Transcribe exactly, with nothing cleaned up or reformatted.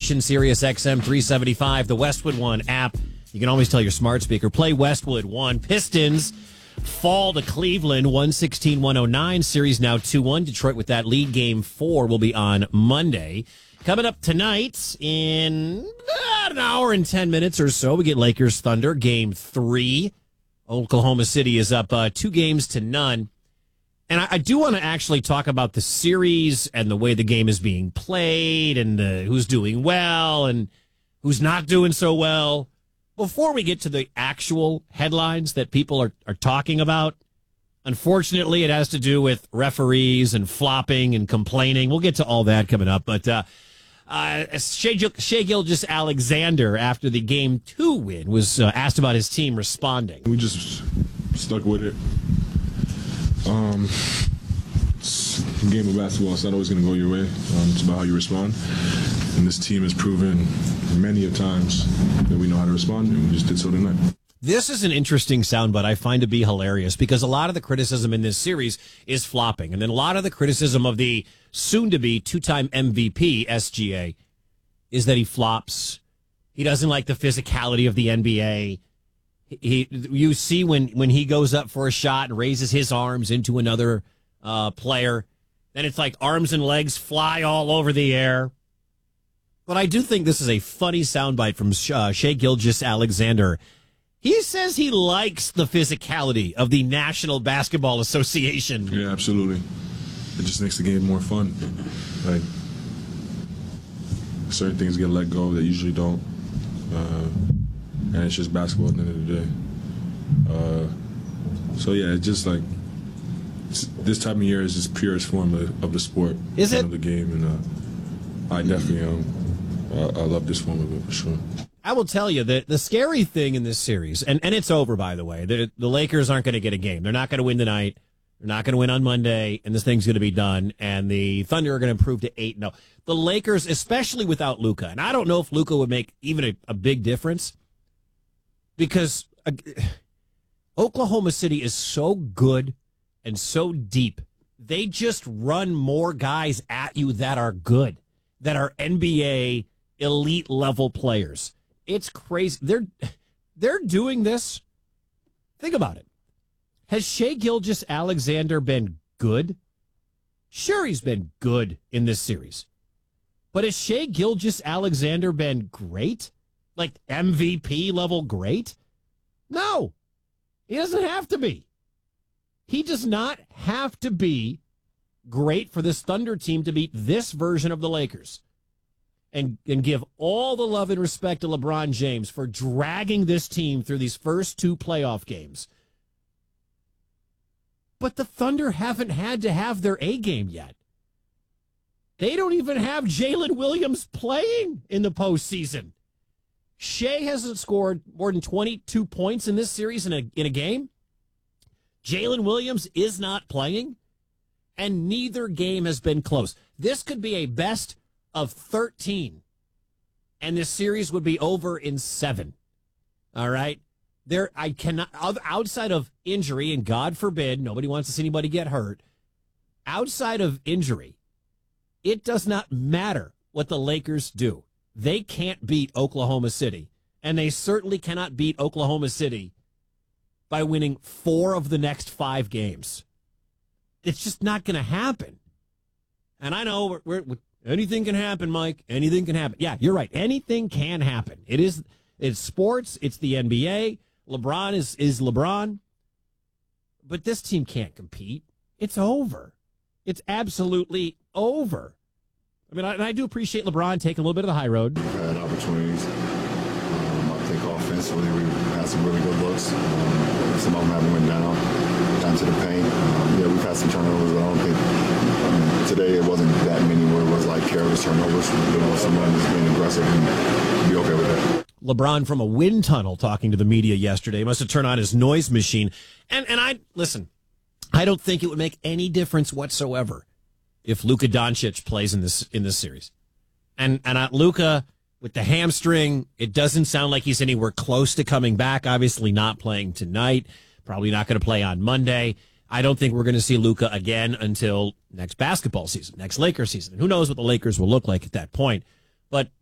station, Sirius X M three seventy-five, the Westwood One app. You can always tell your smart speaker, play Westwood One. Pistons fall to Cleveland, one sixteen to one oh nine. Series now two one. Detroit with that lead. Game four will be on Monday. Coming up tonight in about an hour and ten minutes or so, we get Lakers Thunder, game three. Oklahoma City is up uh, two games to none. And I, I do want to actually talk about the series and the way the game is being played and uh, who's doing well and who's not doing so well. Before we get to the actual headlines that people are, are talking about, unfortunately, it has to do with referees and flopping and complaining. We'll get to all that coming up. But uh, uh, Shea, Shea Gilgeous-Alexander, after the game two win, was uh, asked about his team responding. We just stuck with it. Um, it's a game of basketball. It's not always going to go your way. Um, it's about how you respond. And this team has proven many of times that we know how to respond, and we just did so tonight. This is an interesting soundbite I find to be hilarious because a lot of the criticism in this series is flopping. And then a lot of the criticism of the soon-to-be two-time M V P, S G A, is that he flops. He doesn't like the physicality of the N B A. He, you see when, when he goes up for a shot and raises his arms into another uh, player, then it's like arms and legs fly all over the air. But I do think this is a funny soundbite from uh, Shea Gilgeous-Alexander. He says he likes the physicality of the National Basketball Association. Yeah, absolutely. It just makes the game more fun. Like, certain things get let go that usually don't. Uh, and it's just basketball at the end of the day. Uh, so, yeah, it's just like, it's, this time of year is just purest form of, of the sport. Is it? Of the game. And uh, I definitely um, I, I love this form of it for sure. I will tell you that the scary thing in this series, and, and it's over, by the way, the, the Lakers aren't going to get a game. They're not going to win tonight. They're not going to win on Monday, and this thing's going to be done, and the Thunder are going to improve to eight and oh. The Lakers, especially without Luka, and I don't know if Luka would make even a, a big difference, because uh, Oklahoma City is so good and so deep. They just run more guys at you that are good, that are N B A elite level players. It's crazy. They're they're doing this. Think about it. Has Shea Gilgeous-Alexander been good? Sure, he's been good in this series. But has Shea Gilgeous-Alexander been great? Like M V P level great? No. He doesn't have to be. He does not have to be great for this Thunder team to beat this version of the Lakers. And, and give all the love and respect to LeBron James for dragging this team through these first two playoff games. But the Thunder haven't had to have their A game yet. They don't even have Jalen Williams playing in the postseason. Shea hasn't scored more than twenty-two points in this series in a, in a game. Jalen Williams is not playing. And neither game has been close. This could be a best of thirteen, and this series would be over in seven. All right? There, I cannot, outside of injury, and God forbid, nobody wants to see anybody get hurt, outside of injury, it does not matter what the Lakers do. They can't beat Oklahoma City, and they certainly cannot beat Oklahoma City by winning four of the next five games. It's just not going to happen. And I know we're, we're anything can happen, Mike. Anything can happen. Yeah, you're right. Anything can happen. It is. It's sports. It's the N B A. LeBron is is LeBron. But this team can't compete. It's over. It's absolutely over. I mean, I, and I do appreciate LeBron taking a little bit of the high road. We've had opportunities. Um, I think offensively we had some really good looks. Um, some of them haven't went down, down to the paint. Um, yeah, we've had some turnovers, but I don't think I mean, today it wasn't that many where it was like careless turnovers. You know, someone is being aggressive and be okay with that. LeBron from a wind tunnel talking to the media yesterday. He must have turned on his noise machine. And and I listen, I don't think it would make any difference whatsoever if Luka Doncic plays in this in this series. And and uh, Luka with the hamstring, it doesn't sound like he's anywhere close to coming back. Obviously not playing tonight. Probably not going to play on Monday. I don't think we're going to see Luka again until next basketball season, next Lakers season. And who knows what the Lakers will look like at that point. But